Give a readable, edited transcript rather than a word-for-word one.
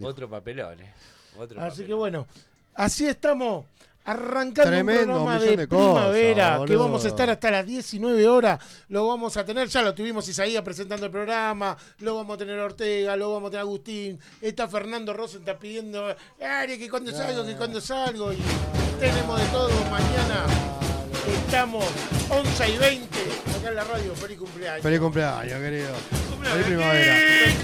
Otro papelón, Así que bueno, así estamos. Arrancando Tremendo, un programa millón de de cosas, primavera, que boludo. vamos a estar hasta las 19 horas, lo vamos a tener, ya lo tuvimos Isaías presentando el programa, lo vamos a tener Ortega, lo vamos a tener Agustín, está Fernando Rosen, está pidiendo, Ari, que cuando salgo, y tenemos de todo. Mañana estamos 11:20, acá en la radio. Feliz cumpleaños. Feliz cumpleaños, querido. Feliz primavera.